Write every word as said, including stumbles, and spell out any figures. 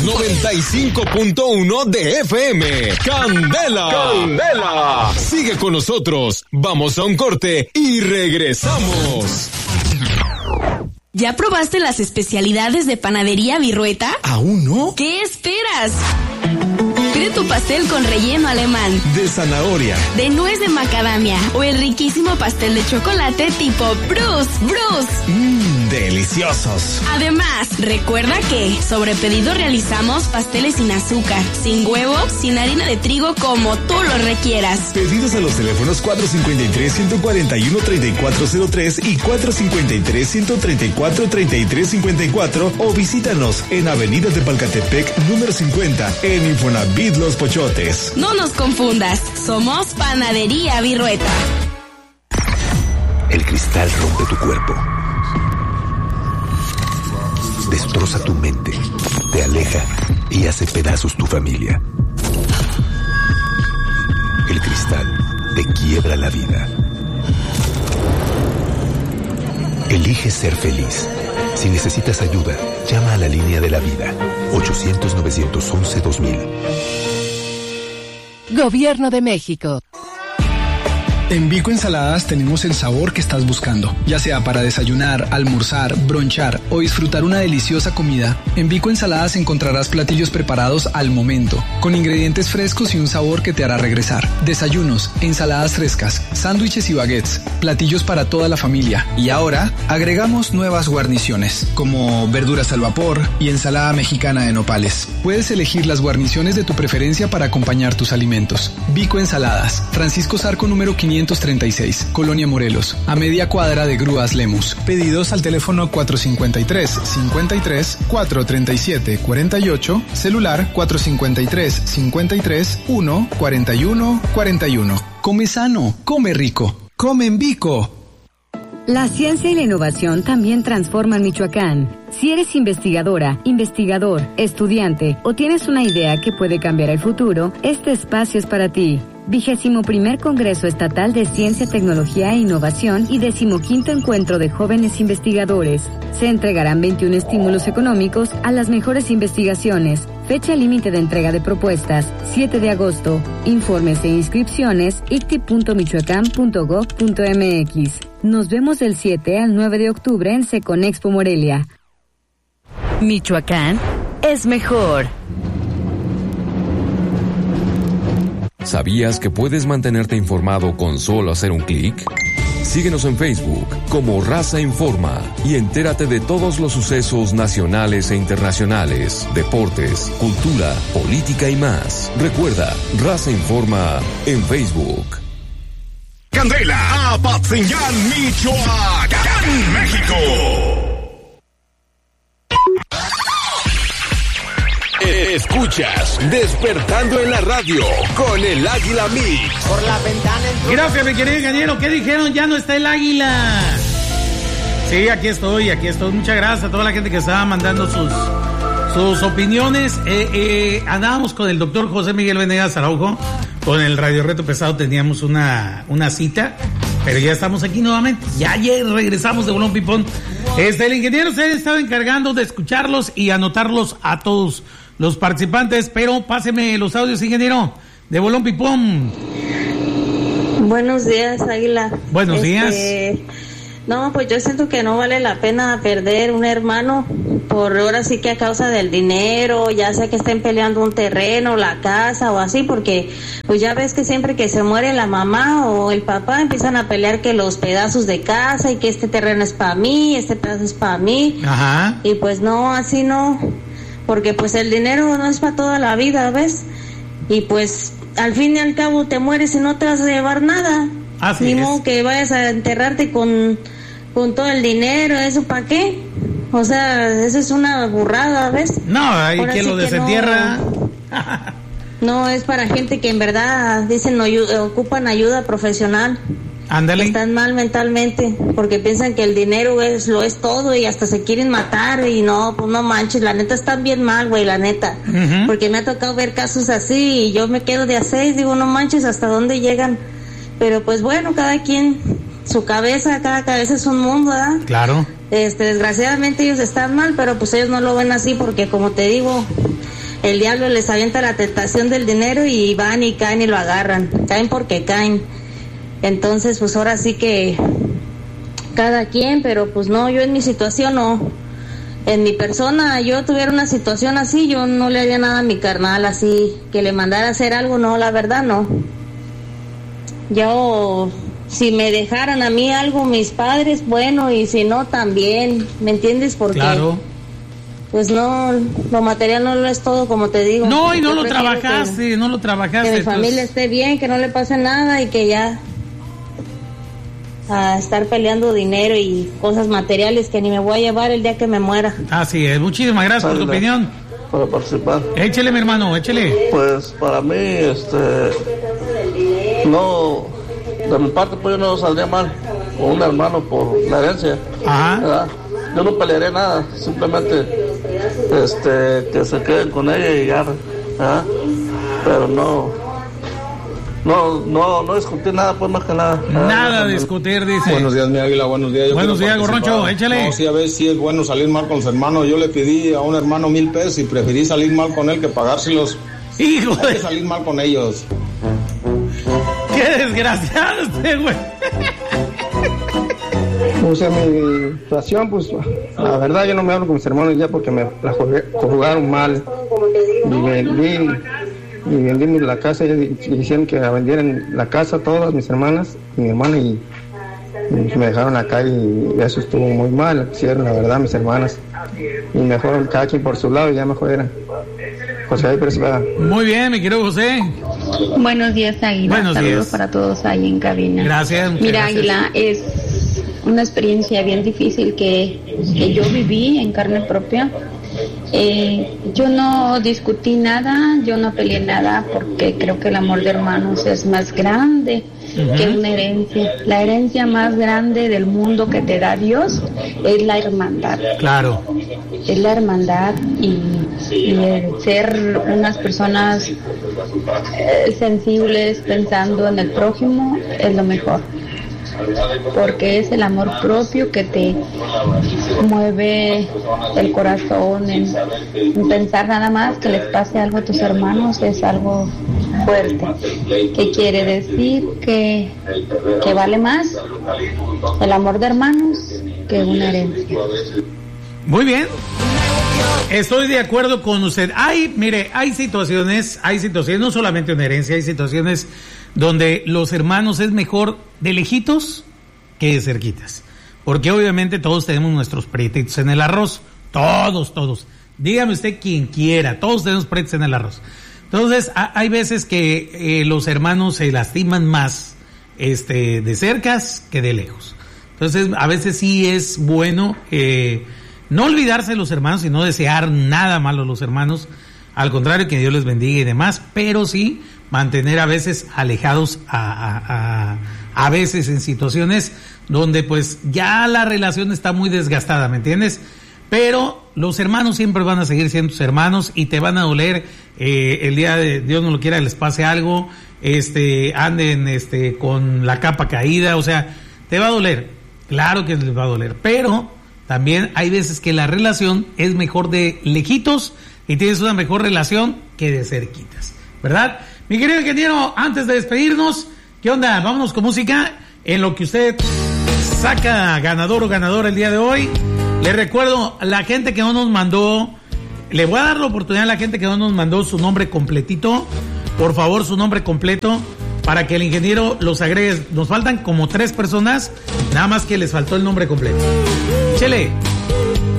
noventa y cinco punto uno de F M. ¡Candela! ¡Candela! Sigue con nosotros. Vamos a un corte y regresamos. ¿Ya probaste las especialidades de Panadería Virrueta? ¿Aún no? ¿Qué esperas? Pide tu pastel con relleno alemán, de zanahoria, de nuez de macadamia o el riquísimo pastel de chocolate tipo Bruce, Bruce. Mmm, deliciosos. Además, recuerda que sobre pedido realizamos pasteles sin azúcar, sin huevo, sin harina de trigo, como tú lo requieras. Pedidos a los teléfonos cuatro cinco tres, uno cuatro uno, tres cuatro cero tres y cuatro cinco tres, uno tres cuatro, tres tres cinco cuatro o visítanos en Avenida de Palcatepec, número cincuenta, en Infonavit Los Pochotes. No nos confundas, somos Panadería Virrueta. El cristal rompe tu cuerpo, destroza tu mente, te aleja y hace pedazos tu familia. El cristal te quiebra la vida. Elige ser feliz. Si necesitas ayuda, llama a la línea de la vida, ochocientos, novecientos once, dos mil. Gobierno de México. En Vico Ensaladas tenemos el sabor que estás buscando, ya sea para desayunar, almorzar, bronchar o disfrutar una deliciosa comida. En Vico Ensaladas encontrarás platillos preparados al momento, con ingredientes frescos y un sabor que te hará regresar. Desayunos, ensaladas frescas, sándwiches y baguettes, platillos para toda la familia. Y ahora agregamos nuevas guarniciones, como verduras al vapor y ensalada mexicana de nopales. Puedes elegir las guarniciones de tu preferencia para acompañar tus alimentos. Vico Ensaladas, Francisco Zarco número quinientos treinta y seis, Colonia Morelos, a media cuadra de Grúas Lemus. Pedidos al teléfono cuatro cinco tres, cinco tres, cuatro tres siete, cuatro ocho, celular cuatro cinco tres, cinco tres, uno, cuatro uno, cuatro uno. Come sano, come rico, come en Vico. La ciencia y la innovación también transforman Michoacán. Si eres investigadora, investigador, estudiante o tienes una idea que puede cambiar el futuro, este espacio es para ti. Vigésimo primer Congreso Estatal de Ciencia, Tecnología e Innovación y decimoquinto Encuentro de Jóvenes Investigadores. Se entregarán veintiún estímulos económicos a las mejores investigaciones. Fecha límite de entrega de propuestas, siete de agosto. Informes e inscripciones, i c t i punto michoacán punto gob punto m x. Nos vemos del siete al nueve de octubre en Seconexpo Morelia. Michoacán es mejor. ¿Sabías que puedes mantenerte informado con solo hacer un clic? Síguenos en Facebook como Raza Informa y entérate de todos los sucesos nacionales e internacionales, deportes, cultura, política y más. Recuerda, Raza Informa en Facebook. Candela, Apatzingán, Michoacán, México. Escuchas Despertando en la Radio con el Águila Mix. Por la ventana. Gracias, mi querido ingeniero. ¿Qué dijeron? Ya no está el Águila. Sí, aquí estoy, aquí estoy. Muchas gracias a toda la gente que estaba mandando sus, sus opiniones. Eh, eh, andábamos con el doctor José Miguel Venegas Araujo. Con el Radio Reto Pesado teníamos una, una cita, pero ya estamos aquí nuevamente. Ya ayer regresamos de Bolón Pipón. Este, el ingeniero se ha estado encargando de escucharlos y anotarlos a todos los participantes, pero páseme los audios, ingeniero, de Bolón Pipón. Buenos días, Águila. Buenos este, días. No, pues yo siento que no vale la pena perder un hermano por ahora sí que a causa del dinero, ya sea que estén peleando un terreno, la casa o así, porque pues ya ves que siempre que se muere la mamá o el papá empiezan a pelear que los pedazos de casa y que este terreno es para mí, este pedazo es para mí. Ajá. Y pues no, así no, porque pues el dinero no es para toda la vida, ¿ves? Y pues al fin y al cabo te mueres y no te vas a llevar nada. Así Ni es. modo que vayas a enterrarte con, con todo el dinero, ¿eso para qué? O sea, eso es una burrada, ¿ves? No, hay Ahora quien sí lo que desentierra. No, no, es para gente que en verdad dicen no, ocupan ayuda profesional. Ándale. Están mal mentalmente porque piensan que el dinero es lo es todo y hasta se quieren matar y no, pues no manches, la neta están bien mal, güey, la neta. Uh-huh. Porque me ha tocado ver casos así y yo me quedo de a seis, digo, no manches, hasta dónde llegan. Pero pues bueno, cada quien, su cabeza, cada cabeza es un mundo, ¿verdad? Claro. Este, desgraciadamente ellos están mal, pero pues ellos no lo ven así porque como te digo, el diablo les avienta la tentación del dinero y van y caen y lo agarran, caen porque caen. Entonces pues ahora sí que cada quien, pero pues no, yo en mi situación no, en mi persona, yo tuviera una situación así, yo no le haría nada a mi carnal así, que le mandara a hacer algo, no, la verdad no. Yo, si me dejaran a mí algo mis padres, bueno, y si no también, ¿me entiendes? Porque claro, pues no, lo material no lo es todo, como te digo. No, y no yo lo trabajaste, que, no lo trabajaste. Que mi entonces... familia esté bien, que no le pase nada y que ya a estar peleando dinero y cosas materiales que ni me voy a llevar el día que me muera. Así es, muchísimas gracias por tu opinión. Para participar. Échele, mi hermano, échele. Pues para mí, este, no, de mi parte pues yo no saldría mal con un hermano por la herencia. Ajá. ¿Verdad? Yo no pelearé nada, simplemente, este, que se queden con ella y ya, ¿verdad? Pero no. No, no, no discutir nada, pues más que nada. Nada de discutir, dice. Buenos días, mi águila, buenos días. Yo buenos días, Gorroncho, échale. No, sí, a veces sí es bueno salir mal con los hermanos. Yo le pedí a un hermano mil pesos y preferí salir mal con él que pagárselos. Hijo de... Hay que salir mal con ellos. Qué desgraciado este güey. O sea, mi situación, pues, la verdad yo no me hablo con mis hermanos ya porque me la jugaron mal. Y vendí, y vendí la casa y hicieron que vendieran la casa todas mis hermanas y mi hermana y, y me dejaron acá y eso estuvo muy mal, hicieron la verdad mis hermanas. Y mejor cada quien por su lado y ya mejor era. José, ahí prespada. Muy bien, mi querido José. Buenos días, Águila. Buenos Saludos días para todos ahí en cabina. Gracias. Mira, gracias. Águila, es una experiencia bien difícil que, que yo viví en carne propia. Eh, yo no discutí nada, yo no peleé nada porque creo que el amor de hermanos es más grande uh-huh. que una herencia. La herencia más grande del mundo que te da Dios es la hermandad. Claro. Es la hermandad y, y el ser unas personas eh, sensibles pensando en el prójimo es lo mejor. Porque es el amor propio que te mueve el corazón en, en pensar nada más que les pase algo a tus hermanos, es algo fuerte. ¿Qué quiere decir? Que, que vale más el amor de hermanos que una herencia. Muy bien. Estoy de acuerdo con usted. Hay, mire, hay situaciones, hay situaciones, no solamente una herencia, hay situaciones donde los hermanos es mejor de lejitos que de cerquitas. Porque obviamente todos tenemos nuestros pretitos en el arroz. Todos, todos. Dígame usted quien quiera, todos tenemos pretitos en el arroz. Entonces, a, hay veces que eh, los hermanos se lastiman más este, de cercas que de lejos. Entonces, a veces sí es bueno eh, no olvidarse de los hermanos y no desear nada malo a los hermanos. Al contrario, que Dios les bendiga y demás, pero sí mantener a veces alejados a, a, a, a veces en situaciones donde pues ya la relación está muy desgastada, ¿me entiendes? Pero los hermanos siempre van a seguir siendo tus hermanos y te van a doler eh, el día de Dios no lo quiera les pase algo, este anden este con la capa caída, o sea, te va a doler, claro que les va a doler, pero también hay veces que la relación es mejor de lejitos y tienes una mejor relación que de cerquitas, ¿verdad? Mi querido ingeniero, antes de despedirnos, ¿qué onda? Vámonos con música en lo que usted saca ganador o ganadora el día de hoy. Le recuerdo, la gente que no nos mandó, le voy a dar la oportunidad a la gente que no nos mandó su nombre completito, por favor su nombre completo, para que el ingeniero los agregue. Nos faltan como tres personas, nada más que les faltó el nombre completo. Chele.